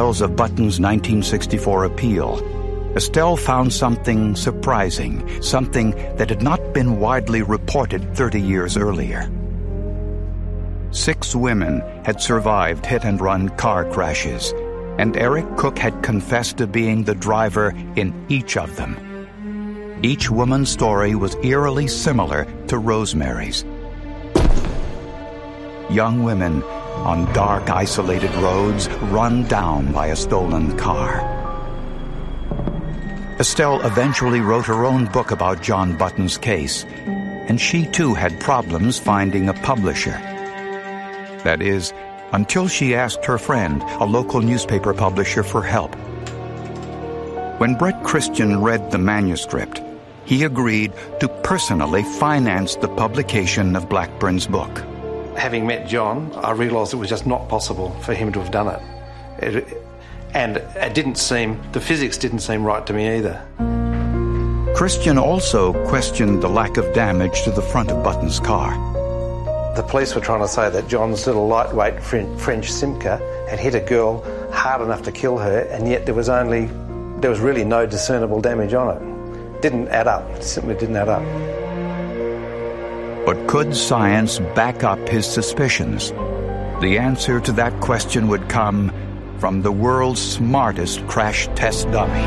details of Button's 1964 appeal, Estelle found something surprising, something that had not been widely reported 30 years earlier. 6 women had survived hit-and-run car crashes, and Eric Cook had confessed to being the driver in each of them. Each woman's story was eerily similar to Rosemary's. Young women on dark, isolated roads run down by a stolen car. Estelle eventually wrote her own book about John Button's case, and she too had problems finding a publisher. That is, until she asked her friend, a local newspaper publisher, for help. When Brett Christian read the manuscript, he agreed to personally finance the publication of Blackburn's book. Having met John, I realised it was just not possible for him to have done it. And the physics didn't seem right to me either. Christian also questioned the lack of damage to the front of Button's car. The police were trying to say that John's little lightweight French Simca had hit a girl hard enough to kill her, and yet there was really no discernible damage on it. Didn't add up. It simply didn't add up. But could science back up his suspicions? The answer to that question would come from the world's smartest crash test dummy.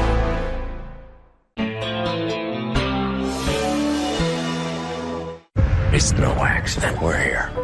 It's no accident we're here.